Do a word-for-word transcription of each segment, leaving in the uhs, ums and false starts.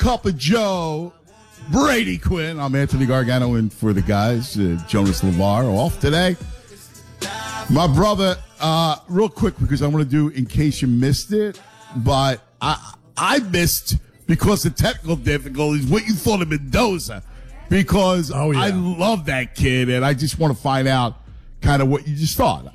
Cup of Joe, Brady Quinn. I'm Anthony Gargano in for the guys. Uh, Jonas LeVar off today. My brother, uh, real quick, because I want to do in case you missed it, but I I missed because of technical difficulties what you thought of Mendoza. Because oh, yeah. I love that kid, and I just want to find out kind of what you just thought.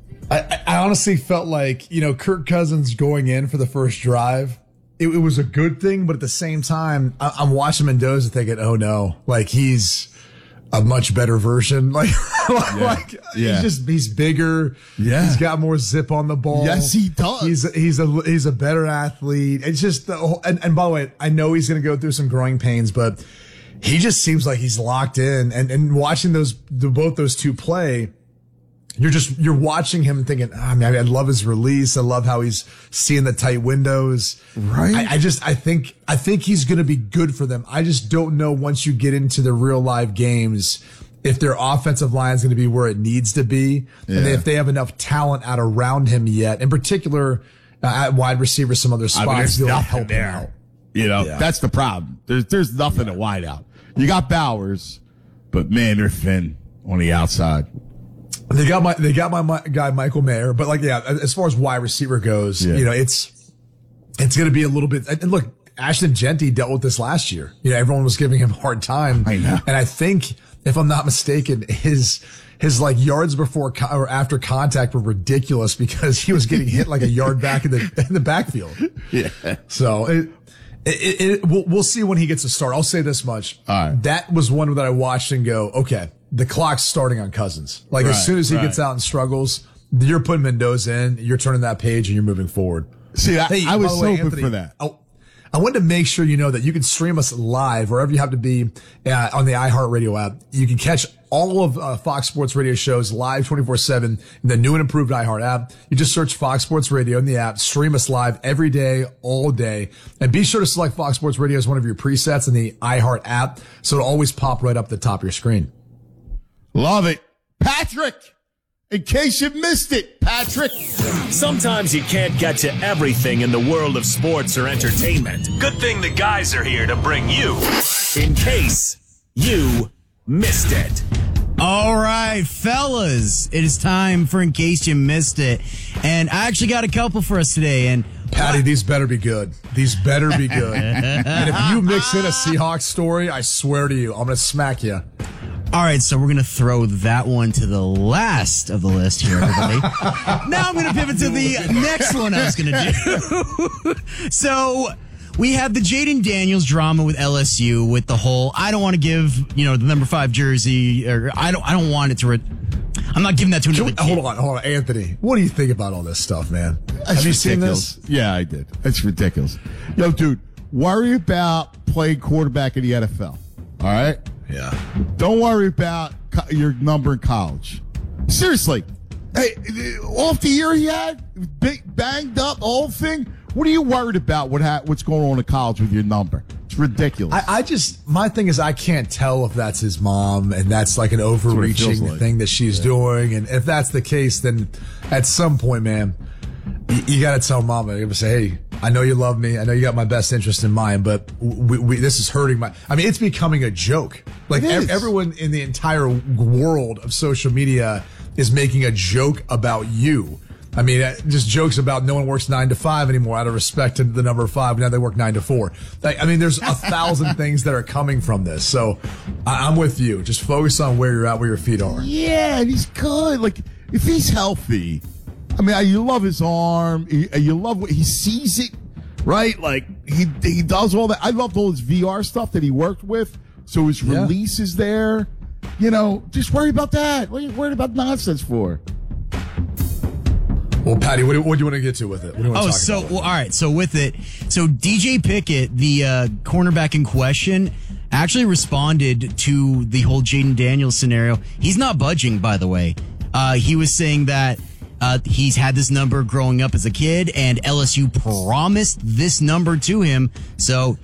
I, I honestly felt like, you know, Kirk Cousins going in for the first drive, it, it was a good thing, but at the same time, I, I'm watching Mendoza thinking, oh no, like he's a much better version. Like, yeah. like yeah. he's just, he's bigger. Yeah. He's got more zip on the ball. Yes, he does. He's a, he's a, he's a better athlete. It's just the whole, and, and by the way, I know he's going to go through some growing pains, but he just seems like he's locked in, and, and watching those, the, both those two play, you're just, you're watching him thinking, oh, man, I love his release. I love how he's seeing the tight windows. Right. I, I just, I think, I think he's going to be good for them. I just don't know once you get into the real live games, if their offensive line is going to be where it needs to be. Yeah. And if they have enough talent out around him yet, in particular, uh, at wide receiver, some other spots, I mean, there's to nothing help there. him out. You know, Yeah. that's the problem. There's, there's nothing Yeah. at wide out. You got Bowers, but man, they're thin on the outside. They got my, they got my, my guy, Michael Mayer, but like, yeah, as far as wide receiver goes, Yeah. you know, it's, it's going to be a little bit, and look, Ashton Genty dealt with this last year. You know, everyone was giving him a hard time. I know. And I think, if I'm not mistaken, his, his like yards before co- or after contact were ridiculous because he was getting hit like a yard back in the, in the backfield. Yeah. So it, it, it, we'll, we'll see when he gets a start. I'll say this much. All right. That was one that I watched and go, okay, the clock's starting on Cousins. Like Right, as soon as he right. gets out and struggles, you're putting Mendoza in, you're turning that page and you're moving forward. See, I, Hey, I was by the so way, hoping Anthony, for that. I, I wanted to make sure you know that you can stream us live wherever you have to be uh, on the iHeartRadio app. You can catch all of uh, Fox Sports Radio shows live twenty-four seven in the new and improved iHeart app. You just search Fox Sports Radio in the app, stream us live every day, all day. And be sure to select Fox Sports Radio as one of your presets in the iHeart app so it'll always pop right up the top of your screen. Love it. Patrick, in case you missed it, Patrick. Sometimes you can't get to everything in the world of sports or entertainment. Good thing the guys are here to bring you In Case You Missed It. All right, fellas, it is time for In Case You Missed It. And I actually got a couple for us today. And Patty, these better be good. These better be good. And if you mix in a Seahawks story, I swear to you, I'm going to smack you. all right, so we're going to throw that one to the last of the list here, everybody. Now I'm going to pivot to the next one I was going to do. So we have the Jaden Daniels drama with L S U with the whole, I don't want to give, you know, the number five jersey, or I don't, I don't want it to, re- I'm not giving that to another kid. Hold on, hold on, Anthony. What do you think about all this stuff, man? That's Have you seen ridiculous. this? Yeah, I did. It's ridiculous. Yo, dude, worry about playing quarterback in the N F L. All right? Yeah. Don't worry about co- your number in college. Seriously. Hey, off the year he had, big, banged up, the whole thing. What are you worried about what ha- what's going on in college with your number? It's ridiculous. I, I just, my thing is I can't tell if that's his mom and that's like an overreaching like. thing that she's yeah. doing. And if that's the case, then at some point, man, you, you got to tell mama, you got to say, hey, I know you love me. I know you got my best interest in mind, but we, we, this is hurting my, I mean, it's becoming a joke. Like ev- everyone in the entire world of social media is making a joke about you. I mean, just jokes about no one works nine to five anymore out of respect to the number five. Now they work nine to four. Like, I mean, there's a thousand things that are coming from this. So I, I'm with you. Just focus on where you're at, where your feet are. Yeah, and he's good. Like, if he's healthy, I mean, you love his arm. You, you love what he sees it, right? Like, he he does all that. I loved all his V R stuff that he worked with. So his Yeah. release is there. You know, just worry about that. What are you worried about nonsense for? Well, Patty, what do, what do you want to get to with it? What do you want to Oh, talk so, about? well, all right. So with it, so D J Pickett, the uh, cornerback in question, actually responded to the whole Jaden Daniels scenario. He's not budging, by the way. Uh, he was saying that uh, he's had this number growing up as a kid, and L S U promised this number to him. So